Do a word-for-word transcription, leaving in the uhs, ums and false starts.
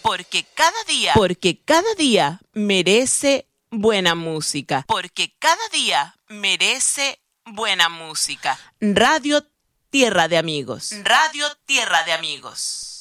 Porque cada día, porque cada día merece buena música. porque cada día merece buena música. Radio Tierra de Amigos. Radio Tierra de Amigos.